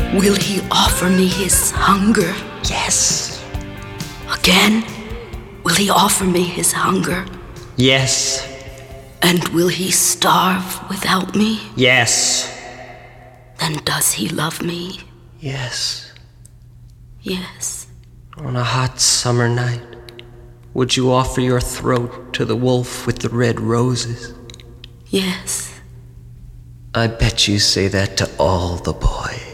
Will he offer me his hunger? Yes. Again? Will he offer me his hunger? Yes. And will he starve without me? Yes. Then does he love me? Yes. Yes. On a hot summer night, would you offer your throat to the wolf with the red roses? Yes. I bet you say that to all the boys.